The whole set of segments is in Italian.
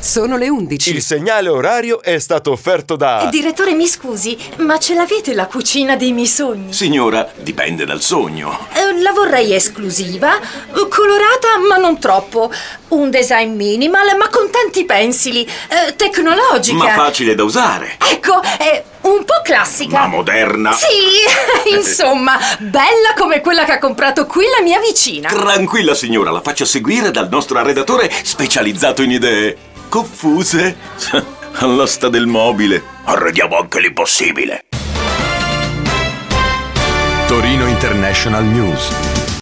Sono le 11. Il segnale orario è stato offerto da... Direttore, mi scusi, ma ce l'avete la cucina dei miei sogni? Signora, dipende dal sogno. La vorrei esclusiva, colorata ma non troppo. Un design minimal ma con tanti pensili. Tecnologica. Ma facile da usare. Ecco, è un po' classica. Ma moderna. Sì, insomma, bella come quella che ha comprato qui la mia vicina. Tranquilla signora, la faccio seguire dal nostro arredatore specializzato in idee confuse. All'asta del mobile. Arrediamo anche l'impossibile. Torino International News.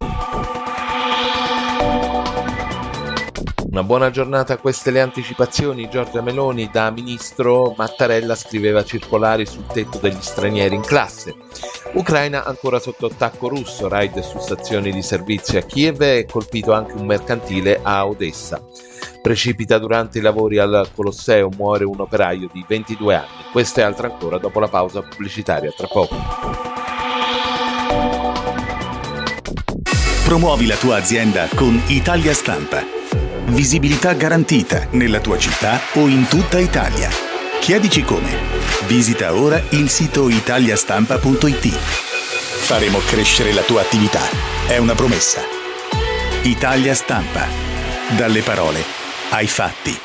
Una buona giornata, queste le anticipazioni. Giorgia Meloni da ministro, Mattarella scriveva circolari sul tetto degli stranieri in classe. Ucraina ancora sotto attacco russo, raid su stazioni di servizio a Kiev e colpito anche un mercantile a Odessa. Precipita durante i lavori al Colosseo, muore un operaio di 22 anni. Questa e altre ancora dopo la pausa pubblicitaria, tra poco. Promuovi la tua azienda con Italia Stampa. Visibilità garantita nella tua città o in tutta Italia. Chiedici come. Visita ora il sito italiastampa.it. Faremo crescere la tua attività. È una promessa. Italia Stampa. Dalle parole ai fatti.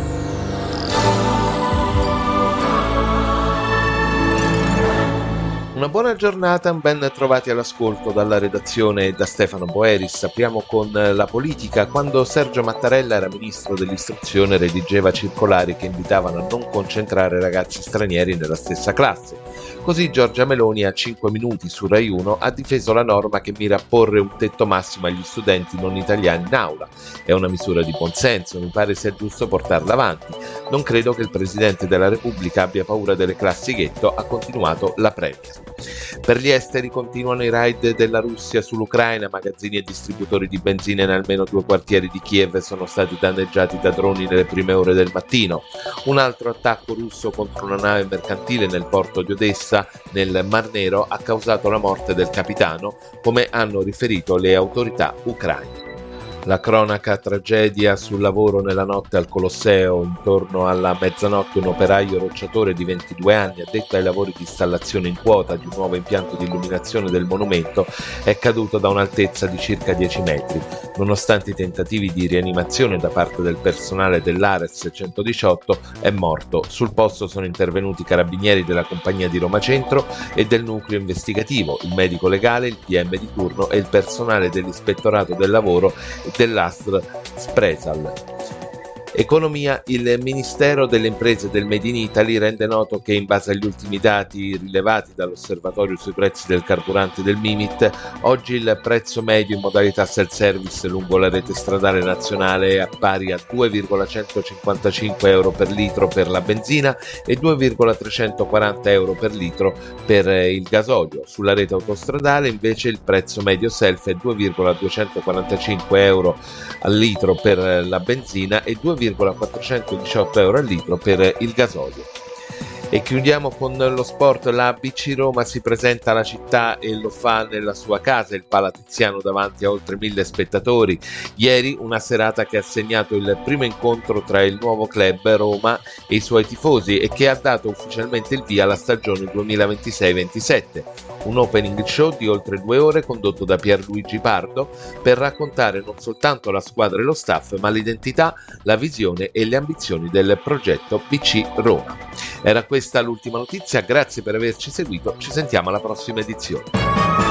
Una buona giornata, ben trovati all'ascolto dalla redazione e da Stefano Boeris. Apriamo con la politica. Quando Sergio Mattarella era ministro dell'istruzione redigeva circolari che invitavano a non concentrare ragazzi stranieri nella stessa classe. Così Giorgia Meloni a 5 minuti su Rai 1 ha difeso la norma che mira a porre un tetto massimo agli studenti non italiani in aula. È una misura di buonsenso, mi pare sia giusto portarla avanti. Non credo che il Presidente della Repubblica abbia paura delle classi ghetto, ha continuato la Premier. Per gli esteri continuano i raid della Russia sull'Ucraina, magazzini e distributori di benzina in almeno 2 quartieri di Kiev sono stati danneggiati da droni nelle prime ore del mattino. Un altro attacco russo contro una nave mercantile nel porto di Odessa, nel Mar Nero, ha causato la morte del capitano, come hanno riferito le autorità ucraine. La cronaca tragedia sul lavoro nella notte al Colosseo. Intorno alla mezzanotte un operaio rocciatore di 22 anni, addetto ai lavori di installazione in quota di un nuovo impianto di illuminazione del monumento, è caduto da un'altezza di circa 10 metri. Nonostante i tentativi di rianimazione da parte del personale dell'Ares 118, è morto. Sul posto sono intervenuti i carabinieri della compagnia di Roma Centro e del nucleo investigativo, il medico legale, il PM di turno e il personale dell'ispettorato del lavoro dell'Astr Spresal. Economia. Il Ministero delle Imprese del Made in Italy rende noto che in base agli ultimi dati rilevati dall'osservatorio sui prezzi del carburante del Mimit, oggi il prezzo medio in modalità self-service lungo la rete stradale nazionale è pari a 2,155 euro per litro per la benzina e 2,340 euro per litro per il gasolio. Sulla rete autostradale invece il prezzo medio self è 2,245 euro al litro per la benzina e 2,418 euro al litro per il gasolio. E chiudiamo con lo sport. La BC Roma si presenta alla città e lo fa nella sua casa, il Pala Tiziano, davanti a oltre 1000 spettatori. Ieri una serata che ha segnato il primo incontro tra il nuovo club Roma e i suoi tifosi e che ha dato ufficialmente il via alla stagione 2026-27. Un opening show di oltre 2 ore condotto da Pierluigi Pardo per raccontare non soltanto la squadra e lo staff, ma l'identità, la visione e le ambizioni del progetto BC Roma. Era questa l'ultima notizia, grazie per averci seguito, ci sentiamo alla prossima edizione.